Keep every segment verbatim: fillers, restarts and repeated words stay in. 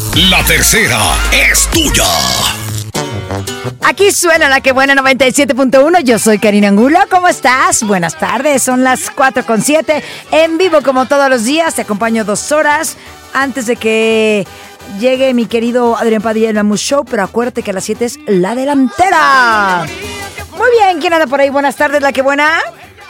La tercera es tuya. Aquí suena La Que Buena noventa y siete punto uno. Yo soy Karina Angulo. ¿Cómo estás? Buenas tardes. Son las cuatro con siete. En vivo como todos los días. Te acompaño dos horas antes de que llegue mi querido Adrián Padilla en la Mus Show. Pero acuérdate que a las siete es La Delantera. Muy bien. ¿Quién anda por ahí? Buenas tardes. ¿La Que Buena?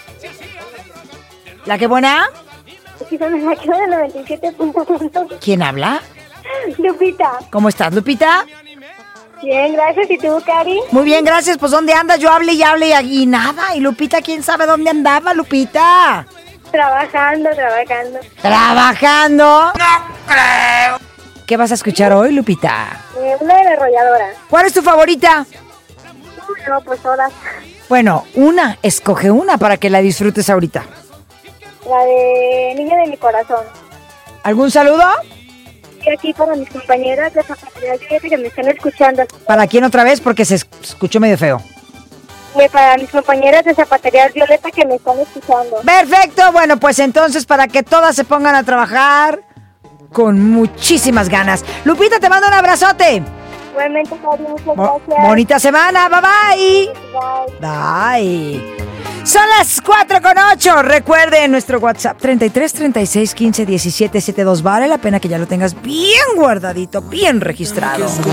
¿La Que Buena? Aquí son La Que Buena noventa y siete punto uno. ¿Quién habla? Lupita. ¿Cómo estás, Lupita? Bien, gracias. ¿Y tú, Cari? Muy bien, gracias. Pues, ¿dónde andas? Yo hablé y hablé y nada. Y Lupita, ¿quién sabe dónde andaba, Lupita? Trabajando, trabajando. ¿Trabajando? No creo. ¿Qué vas a escuchar hoy, Lupita? Eh, una de la arrolladora. ¿Cuál es tu favorita? No, pues todas. Bueno, una. Escoge una para que la disfrutes ahorita. La de Niña de mi Corazón. ¿Algún saludo? Y aquí para mis compañeras de Zapatería Violeta que me están escuchando. ¿Para quién otra vez? Porque se escuchó medio feo. Y para mis compañeras de Zapatería Violeta que me están escuchando. Perfecto. Bueno, pues entonces para que todas se pongan a trabajar con muchísimas ganas. Lupita, te mando un abrazote. Igualmente, Cari, muchas Bo- gracias. bonita semana. Bye, bye. Bye. Bye. Son las cuatro con ocho. Recuerden nuestro WhatsApp treinta y tres, treinta y seis, quince, diecisiete, setenta y dos. Vale la pena que ya lo tengas bien guardadito, bien registrado.